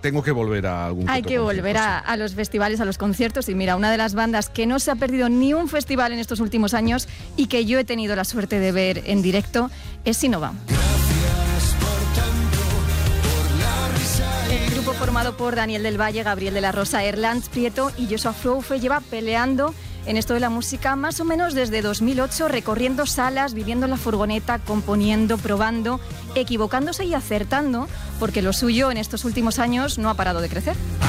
tengo que volver a algún Hay que volver a los festivales, a los conciertos. Y mira, una de las bandas que no se ha perdido ni un festival en estos últimos años y que yo he tenido la suerte de ver en directo es Sinova. El grupo formado por Daniel del Valle, Gabriel de la Rosa, Erlands Prieto y Joshua Froufe lleva peleando en esto de la música más o menos desde 2008, recorriendo salas, viviendo en la furgoneta, componiendo, probando, equivocándose y acertando, porque lo suyo en estos últimos años no ha parado de crecer.